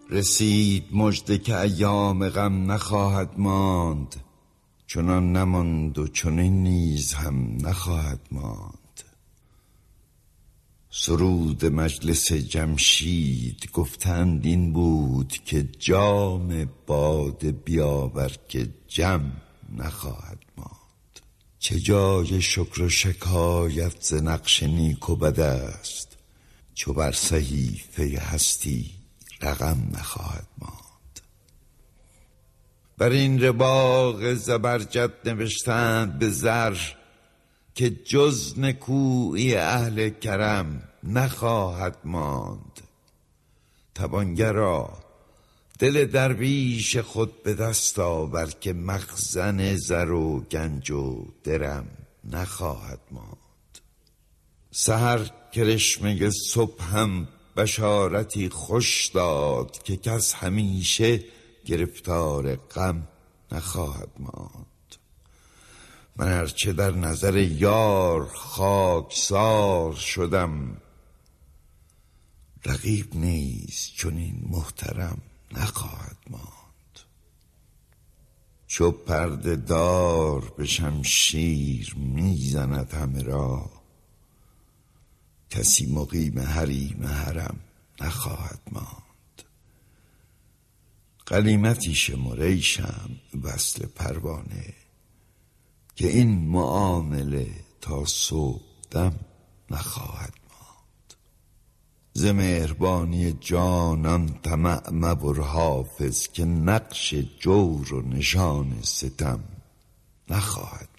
رسید مژده که ایام غم نخواهد ماند، چنان نماند و چنین نیز هم نخواهد ماند. سرود مجلس جمشید گفتند این بود که جام باده بیاور که جم نخواهد ماند. چه جای شکر و شکایت ز نقش نیک و بد است، چو بر صحیفه هستی رقم نخواهد ماند. بر این رباق زبرجد نوشتند به زر که جز نکویی اهل کرم نخواهد ماند. توانگرا دل درویش خود به دست آور که مخزن زر و گنج و درم نخواهد ماند. سحر کرشمه صبح هم بشارتی خوش داد که کس همیشه گرفتار غم نخواهد ماند. من هرچه در نظر یار خاکسار شدم، رقیب نیز چنین محترم نخواهد ماند. چو پرده دار به شمشیر میزند همه را، کسی مقیم حریم حرم نخواهد ماند. غنیمتی شمر ای شمع وصل پروانه که این معامله تا صبح دم نخواهد ماند. ز مهربانی جانان طمع مبر حافظ که نقش جور و نشان ستم نخواهد